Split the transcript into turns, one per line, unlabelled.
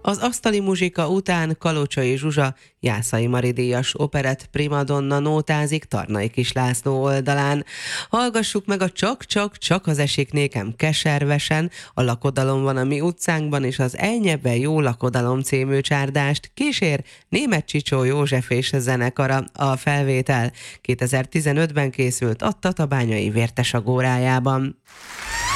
Az asztali muzsika után Kalocsai Zsuzsa Jászai Mari díjas operett primadonna nótázik Tarnai Kis László oldalán. Hallgassuk meg a Csak az esik nékem keservesen, a Lakodalom van a mi utcánkban, és az Elnyebben jó lakodalom című csárdást kísér Németh Csicsó József és zenekara. A felvétel 2015-ben készült a Tatabányai Vértes Agórájában.